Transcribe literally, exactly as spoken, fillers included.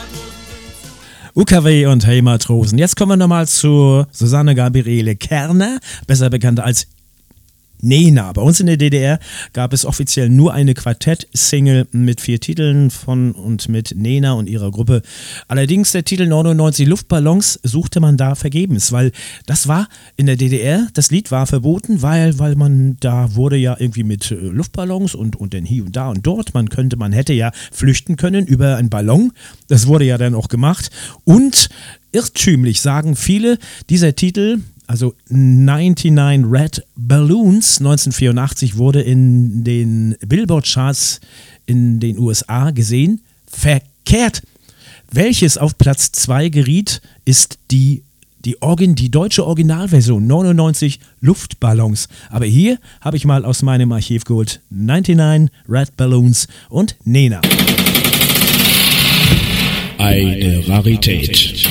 U K W und Hey Matrosen. Jetzt kommen wir nochmal zu Susanne Gabriele Kerner, besser bekannt als Nena. Bei uns in der D D R gab es offiziell nur eine Quartett-Single mit vier Titeln von und mit Nena und ihrer Gruppe. Allerdings der Titel neunundneunzig Luftballons suchte man da vergebens, weil das war in der D D R, das Lied war verboten, weil, weil man, da wurde ja irgendwie mit Luftballons und, und dann hier und da und dort, man könnte, man hätte ja flüchten können über einen Ballon. Das wurde ja dann auch gemacht. Und irrtümlich sagen viele, dieser Titel, also neunundneunzig Red Balloons neunzehnhundertvierundachtzig, wurde in den Billboard-Charts in den U S A gesehen. Verkehrt. Welches auf Platz zwei geriet, ist die, die, Orgin, die deutsche Originalversion, neunundneunzig Luftballons. Aber hier habe ich mal aus meinem Archiv geholt, neunundneunzig Red Balloons und Nena. Eine Rarität.